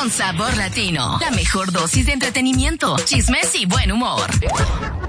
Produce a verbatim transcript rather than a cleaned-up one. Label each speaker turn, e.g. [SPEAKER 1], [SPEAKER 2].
[SPEAKER 1] con sabor latino. La mejor dosis de entretenimiento, chismes y buen humor.